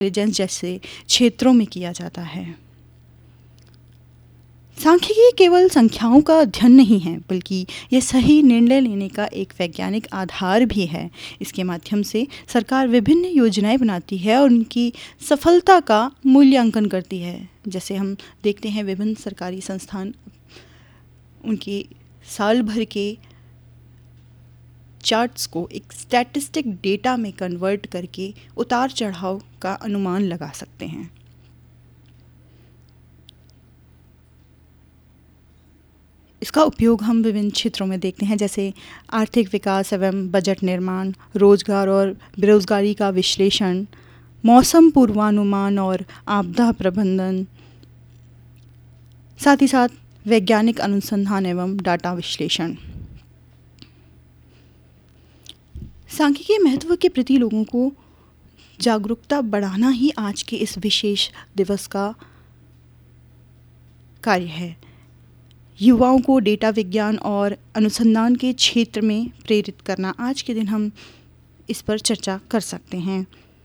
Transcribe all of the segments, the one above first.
Intelligence जैसे क्षेत्रों में किया जाता है। सांख्यिकी केवल संख्याओं का अध्ययन नहीं है, बल्कि यह सही निर्णय लेने का एक वैज्ञानिक आधार भी है। इसके माध्यम से सरकार विभिन्न योजनाएं बनाती है और उनकी सफलता का मूल्यांकन करती है। जैसे हम देखते हैं विभिन्न सरकारी संस्थान उनके साल भर के चार्ट्स को एक स्टैटिस्टिक डेटा में कन्वर्ट करके उतार चढ़ाव का अनुमान लगा सकते हैं। इसका उपयोग हम विभिन्न क्षेत्रों में देखते हैं, जैसे आर्थिक विकास एवं बजट निर्माण, रोजगार और बेरोजगारी का विश्लेषण, मौसम पूर्वानुमान और आपदा प्रबंधन, साथ ही साथ वैज्ञानिक अनुसंधान एवं डाटा विश्लेषण। सांख्यिकी महत्व के प्रति लोगों को जागरूकता बढ़ाना ही आज के इस विशेष दिवस का कार्य है। युवाओं को डेटा विज्ञान और अनुसंधान के क्षेत्र में प्रेरित करना, आज के दिन हम इस पर चर्चा कर सकते हैं।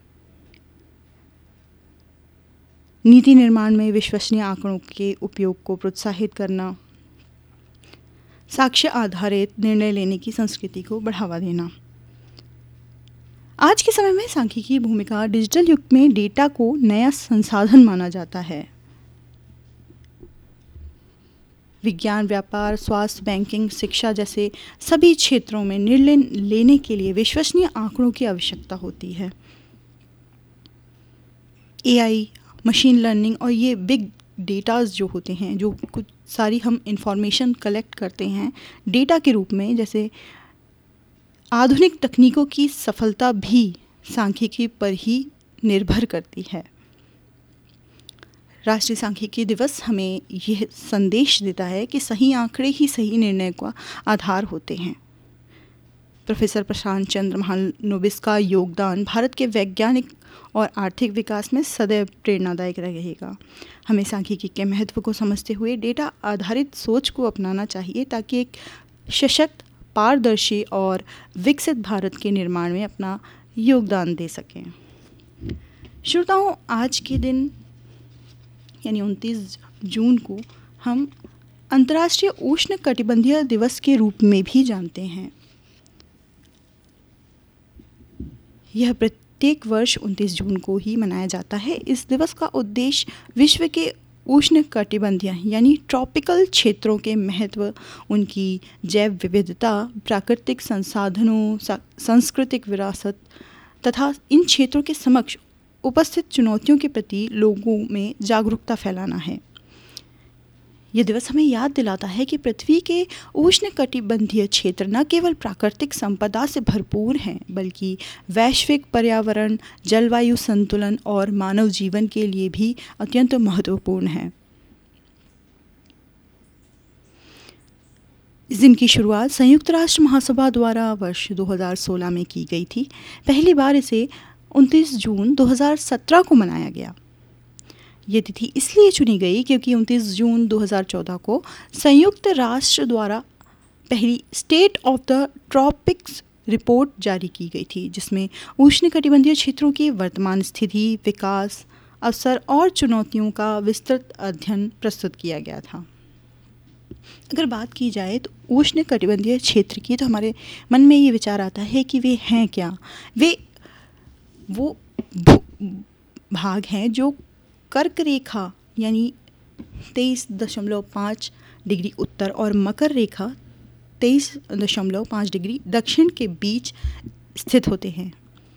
नीति निर्माण में विश्वसनीय आंकड़ों के उपयोग को प्रोत्साहित करना, साक्ष्य आधारित निर्णय लेने की संस्कृति को बढ़ावा देना। आज के समय में सांख्यिकी की भूमिका डिजिटल युग में डेटा को नया संसाधन माना जाता है। विज्ञान, व्यापार, स्वास्थ्य, बैंकिंग, शिक्षा जैसे सभी क्षेत्रों में निर्णय लेने के लिए विश्वसनीय आंकड़ों की आवश्यकता होती है। एआई, मशीन लर्निंग और ये बिग डेटाज जो होते हैं, जो कुछ सारी हम इंफॉर्मेशन कलेक्ट करते हैं डेटा के रूप में, जैसे आधुनिक तकनीकों की सफलता भी सांख्यिकी पर ही निर्भर करती है। राष्ट्रीय सांख्यिकी दिवस हमें यह संदेश देता है कि सही आंकड़े ही सही निर्णय का आधार होते हैं। प्रोफेसर प्रशांत चंद्र महालनोबिस का योगदान भारत के वैज्ञानिक और आर्थिक विकास में सदैव प्रेरणादायक रहेगा। हमें सांख्यिकी के महत्व को समझते हुए डेटा आधारित सोच को अपनाना चाहिए, ताकि एक सशक्त, पारदर्शी और विकसित भारत के निर्माण में अपना योगदान दे सकें। श्रोताओं, आज के दिन यानी 29 जून को हम अंतर्राष्ट्रीय उष्णकटिबंधीय दिवस के रूप में भी जानते हैं। यह प्रत्येक वर्ष 29 जून को ही मनाया जाता है। इस दिवस का उद्देश्य विश्व के उष्णकटिबंधीय यानी ट्रॉपिकल क्षेत्रों के महत्व, उनकी जैव विविधता, प्राकृतिक संसाधनों, सांस्कृतिक विरासत तथा इन क्षेत्रों के समक्ष उपस्थित चुनौतियों के प्रति लोगों में जागरूकता फैलाना है। यह दिवस हमें याद दिलाता है कि पृथ्वी के उष्णकटिबंधीय क्षेत्र न केवल प्राकृतिक संपदा से भरपूर हैं, बल्कि वैश्विक पर्यावरण, जलवायु संतुलन और मानव जीवन के लिए भी अत्यंत महत्वपूर्ण है। इस दिन की शुरुआत संयुक्त राष्ट्र महासभा द्वारा वर्ष 2016 में की गई थी। पहली बार इसे 29 जून 2017 को मनाया गया। ये तिथि इसलिए चुनी गई क्योंकि 29 जून 2014 को संयुक्त राष्ट्र द्वारा पहली state of the tropics report जारी की गई थी, जिसमें उष्णकटिबंधीय क्षेत्रों की वर्तमान स्थिति, विकास, अवसर और चुनौतियों का विस्तृत अध्ययन प्रस्तुत किया गया था। अगर बात की जाए तो उष्णकटिबंधीय क्षेत्र की, तो हमारे मन में ये विचार आता है कि वे हैं क्या। वो भाग हैं जो कर्क रेखा यानी 23.5 डिग्री उत्तर और मकर रेखा 23.5 डिग्री दक्षिण के बीच स्थित होते हैं।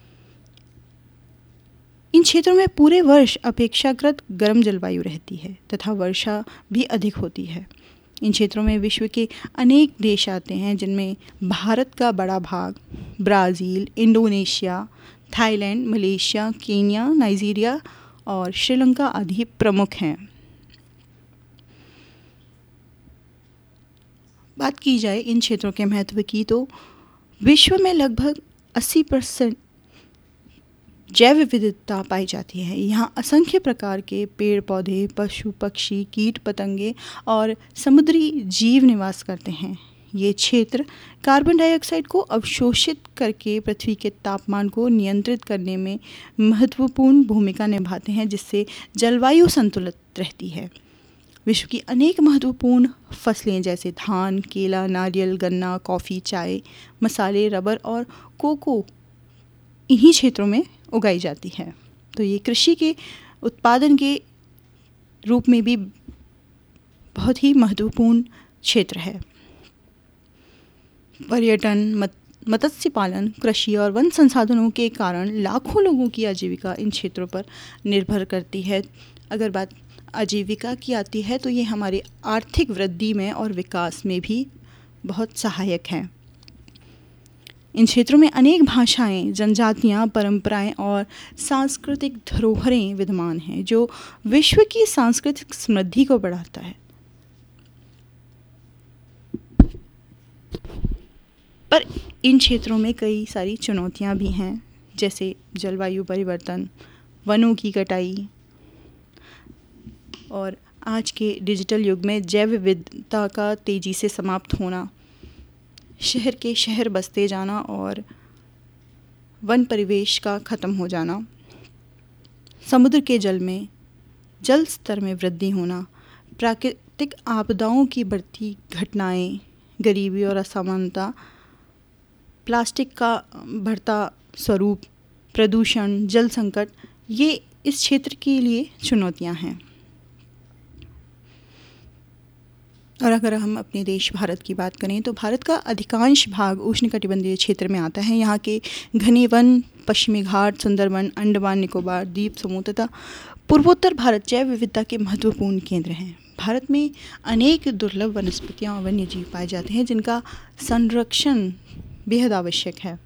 इन क्षेत्रों में पूरे वर्ष अपेक्षाकृत गर्म जलवायु रहती है तथा वर्षा भी अधिक होती है। इन क्षेत्रों में विश्व के अनेक देश आते हैं, जिनमें भारत का बड़ा भाग, Brazil, Indonesia, Thailand, Malaysia, Kenya, Nigeria और श्रीलंका आदि प्रमुख हैं। बात की जाए इन क्षेत्रों के महत्व की, तो विश्व में लगभग 80% जैव विविधता पाई जाती है। यहाँ असंख्य प्रकार के पेड़ पौधे, पशु पक्षी, कीट पतंगे और समुद्री जीव निवास करते हैं। ये क्षेत्र कार्बन डाइऑक्साइड को अवशोषित करके पृथ्वी के तापमान को नियंत्रित करने में महत्वपूर्ण भूमिका निभाते हैं, जिससे जलवायु संतुलित रहती है। विश्व की अनेक महत्वपूर्ण फसलें जैसे धान, केला, नारियल, गन्ना, कॉफ़ी, चाय, मसाले, रबर और कोको इन्हीं क्षेत्रों में उगाई जाती है। तो ये कृषि के उत्पादन के रूप में भी बहुत ही महत्वपूर्ण क्षेत्र है। पर्यटन, मत्स्य पालन, कृषि और वन संसाधनों के कारण लाखों लोगों की आजीविका इन क्षेत्रों पर निर्भर करती है। अगर बात आजीविका की आती है तो ये हमारी आर्थिक वृद्धि में और विकास में भी बहुत सहायक हैं। इन क्षेत्रों में अनेक भाषाएं, जनजातियां, परंपराएं और सांस्कृतिक धरोहरें विद्यमान हैं, जो विश्व की सांस्कृतिक समृद्धि को बढ़ाता है। पर इन क्षेत्रों में कई सारी चुनौतियां भी हैं, जैसे जलवायु परिवर्तन, वनों की कटाई और आज के डिजिटल युग में जैव विविधता का तेज़ी से समाप्त होना, शहर के शहर बसते जाना और वन परिवेश का ख़त्म हो जाना, समुद्र के जल स्तर में वृद्धि होना, प्राकृतिक आपदाओं की बढ़ती घटनाएं, गरीबी और असमानता, प्लास्टिक का बढ़ता स्वरूप, प्रदूषण, जल संकट, ये इस क्षेत्र के लिए चुनौतियां हैं। और अगर हम अपने देश भारत की बात करें तो भारत का अधिकांश भाग उष्णकटिबंधीय क्षेत्र में आता है। यहाँ के घने वन, पश्चिमी घाट, सुंदरवन, अंडमान निकोबार द्वीप समूह तथा पूर्वोत्तर भारत जैव विविधता के महत्वपूर्ण केंद्र हैं। भारत में अनेक दुर्लभ वनस्पतियाँ और वन्य जीव पाए जाते हैं, जिनका संरक्षण बेहद आवश्यक है।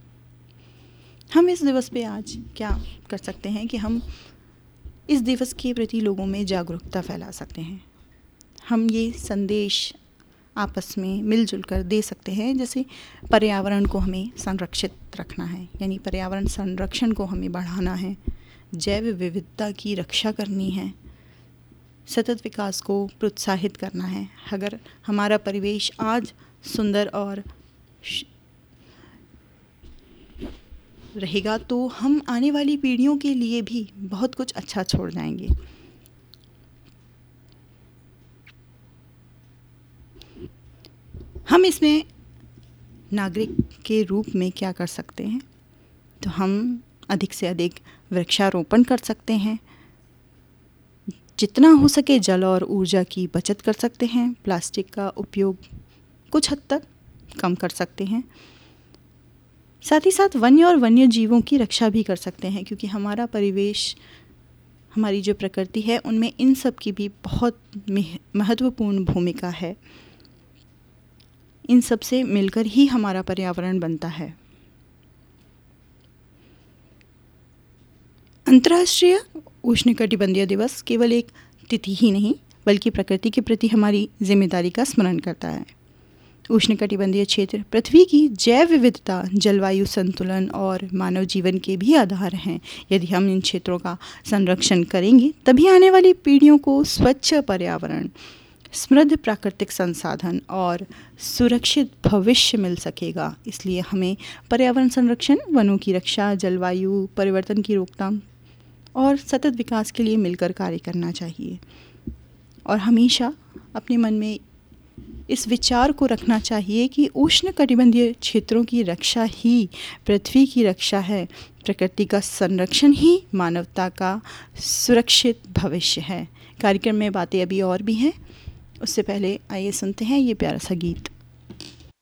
हम इस दिवस पे आज क्या कर सकते हैं कि हम इस दिवस के प्रति लोगों में जागरूकता फैला सकते हैं। हम ये संदेश आपस में मिलजुल कर दे सकते हैं, जैसे पर्यावरण को हमें संरक्षित रखना है, यानी पर्यावरण संरक्षण को हमें बढ़ाना है, जैव विविधता की रक्षा करनी है, सतत विकास को प्रोत्साहित करना है। अगर हमारा परिवेश आज सुंदर और रहेगा तो हम आने वाली पीढ़ियों के लिए भी बहुत कुछ अच्छा छोड़ जाएंगे। हम इसमें नागरिक के रूप में क्या कर सकते हैं, तो हम अधिक से अधिक वृक्षारोपण कर सकते हैं, जितना हो सके जल और ऊर्जा की बचत कर सकते हैं, प्लास्टिक का उपयोग कुछ हद तक कम कर सकते हैं, साथ ही साथ वन्य और वन्य जीवों की रक्षा भी कर सकते हैं, क्योंकि हमारा परिवेश, हमारी जो प्रकृति है, उनमें इन सब की भी बहुत महत्वपूर्ण भूमिका है। इन सब से मिलकर ही हमारा पर्यावरण बनता है। अंतर्राष्ट्रीय उष्णकटिबंधीय दिवस केवल एक तिथि ही नहीं, बल्कि प्रकृति के प्रति हमारी जिम्मेदारी का स्मरण करता है। उष्णकटिबंधीय क्षेत्र पृथ्वी की जैव विविधता, जलवायु संतुलन और मानव जीवन के भी आधार हैं। यदि हम इन क्षेत्रों का संरक्षण करेंगे, तभी आने वाली पीढ़ियों को स्वच्छ पर्यावरण, समृद्ध प्राकृतिक संसाधन और सुरक्षित भविष्य मिल सकेगा। इसलिए हमें पर्यावरण संरक्षण, वनों की रक्षा, जलवायु परिवर्तन की रोकथाम और सतत विकास के लिए मिलकर कार्य करना चाहिए। और हमेशा अपने मन में इस विचार को रखना चाहिए कि उष्णकटिबंधीय क्षेत्रों की रक्षा ही पृथ्वी की रक्षा है, प्रकृति का संरक्षण ही मानवता का सुरक्षित भविष्य है। कार्यक्रम में बातें अभी और भी हैं, उससे पहले आइए सुनते हैं ये प्यारा सा गीत।